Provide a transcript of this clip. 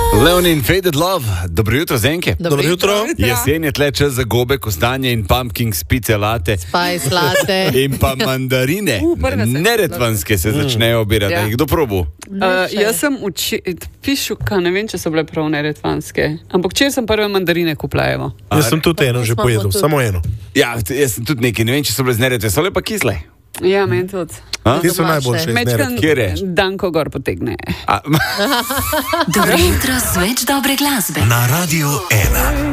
Leonin Faded Love, dobro jutro, Zenke. Dobro jutro. Jesen je tle čas za gobe, kostanje in pumpkin spice late. Spice latte. In pa mandarine. Neretvanske se začnejo obirati. Ja. Kdo probu? Jaz sem pišuka, ne vem, če so bile prav neretvanske. Ampak včeraj sem prve mandarine kupila. Jaz sem tudi eno že pojedel, samo eno. Ja, jaz sem tudi nekaj, ne vem, če so bile z neretve, so le pa kisle. Ja, meni tudi. Ti so najboljše iz neretve. Kjer je? Danko gor potegne. Dobro jutro z več dobre glasbe. Na Radio 1.